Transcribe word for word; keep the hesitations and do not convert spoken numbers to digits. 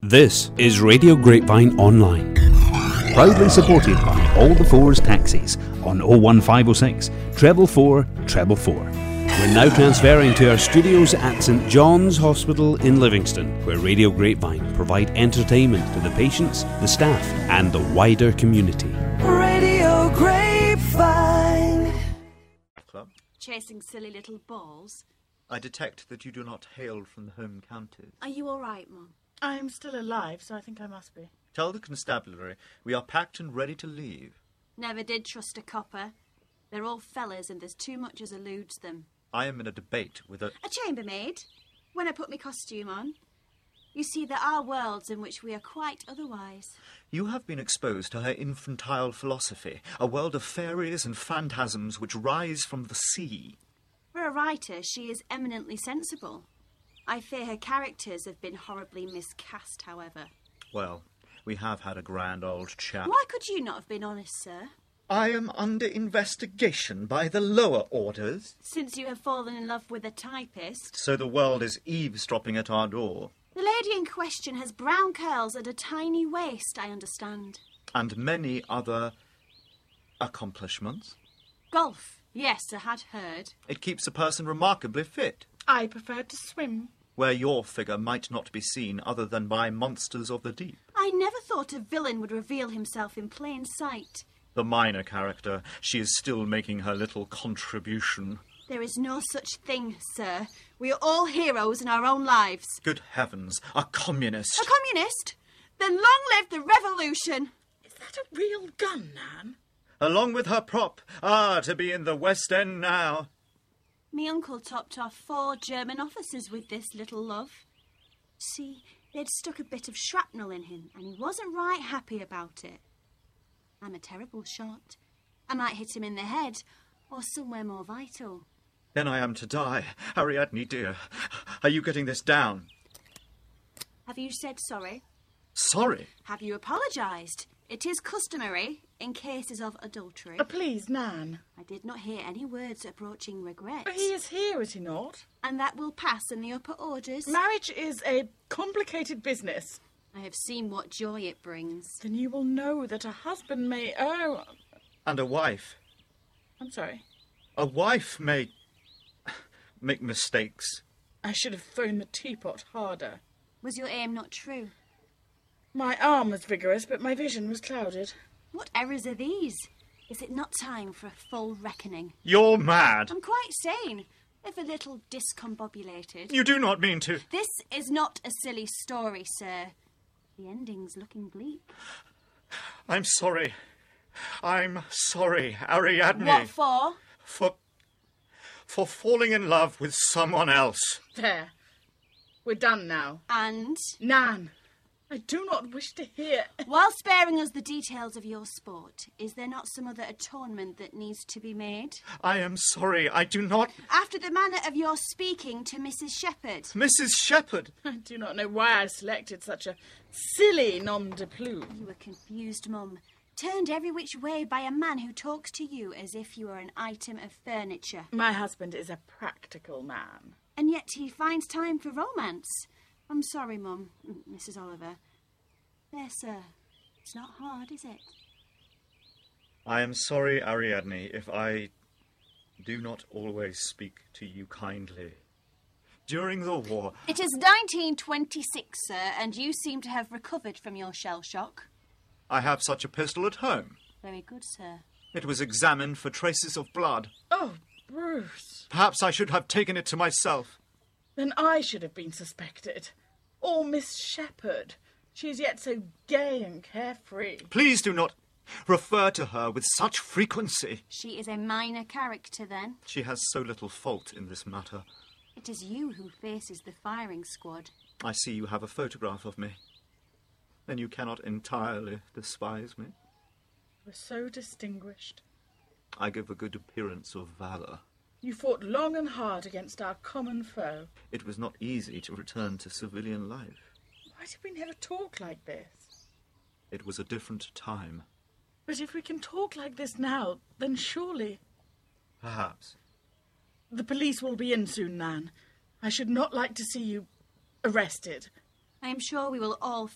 This is Radio Grapevine Online, proudly supported by All the Fours Taxis on oh one five oh six, treble four, treble four. We're now transferring to our studios at St John's Hospital in Livingston, where Radio Grapevine provide entertainment to the patients, the staff, and the wider community. Radio Grapevine. Club. Chasing silly little balls. I detect that you do not hail from the home counties. Are you all right, Mum? I'm still alive, so I think I must be. Tell the constabulary we are packed and ready to leave. Never did trust a copper. They're all fellas and there's too much as eludes them. I am in a debate with a... A chambermaid? When I put my costume on. You see, there are worlds in which we are quite otherwise. You have been exposed to her infantile philosophy, a world of fairies and phantasms which rise from the sea. For a writer, she is eminently sensible. I fear her characters have been horribly miscast, however. Well, we have had a grand old chat. Why could you not have been honest, sir? I am under investigation by the lower orders. Since you have fallen in love with a typist. So the world is eavesdropping at our door. The lady in question has brown curls and a tiny waist, I understand. And many other accomplishments. Golf, yes, I had heard. It keeps a person remarkably fit. I prefer to swim. Where your figure might not be seen other than by monsters of the deep. I never thought a villain would reveal himself in plain sight. The minor character, she is still making her little contribution. There is no such thing, sir. We are all heroes in our own lives. Good heavens, a communist. A communist? Then long live the revolution! Is that a real gun, Nan? Along with her prop. Ah, to be in the West End now. Me uncle topped off four German officers with this little love. See, they'd stuck a bit of shrapnel in him, and he wasn't right happy about it. I'm a terrible shot. I might hit him in the head, or somewhere more vital. Then I am to die. Ariadne, dear, are you getting this down? Have you said sorry? Sorry? Have you apologised? It is customary in cases of adultery. Oh, please, Nan. I did not hear any words approaching regret. But he is here, is he not? And that will pass in the upper orders. Marriage is a complicated business. I have seen what joy it brings. Then you will know that a husband may... Oh... And a wife. I'm sorry. A wife may... make mistakes. I should have thrown the teapot harder. Was your aim not true? My arm was vigorous, but my vision was clouded. What errors are these? Is it not time for a full reckoning? You're mad. I'm quite sane, if a little discombobulated. You do not mean to... This is not a silly story, sir. The ending's looking bleak. I'm sorry. I'm sorry, Ariadne. What for? For... for falling in love with someone else. There. We're done now. And? Nan, I do not wish to hear... While sparing us the details of your sport, is there not some other atonement that needs to be made? I am sorry, I do not... After the manner of your speaking to Missus Shepherd. Missus Shepherd? I do not know why I selected such a silly nom de plume. You were confused, Mum. Turned every which way by a man who talks to you as if you were an item of furniture. My husband is a practical man. And yet he finds time for romance. I'm sorry, Mum, Missus Oliver. There, sir. It's not hard, is it? I am sorry, Ariadne, if I do not always speak to you kindly. During the war... It is nineteen twenty-six, sir, and you seem to have recovered from your shell shock. I have such a pistol at home. Very good, sir. It was examined for traces of blood. Oh, Bruce. Perhaps I should have taken it to myself. Then I should have been suspected. Or Miss Shepherd. She is yet so gay and carefree. Please do not refer to her with such frequency. She is a minor character, then? She has so little fault in this matter. It is you who faces the firing squad. I see you have a photograph of me. Then you cannot entirely despise me. You were so distinguished. I give a good appearance of valour. You fought long and hard against our common foe. It was not easy to return to civilian life. Why did we never talk like this? It was a different time. But if we can talk like this now, then surely... Perhaps. The police will be in soon, Nan. I should not like to see you arrested. I am sure we will all